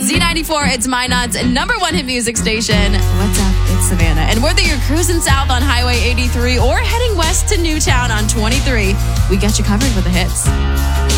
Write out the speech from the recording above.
Z94, it's Minot's #1 hit music station. What's up? It's Savannah. And whether you're cruising south on Highway 83 or heading west to Newtown on 23, we got you covered with the hits.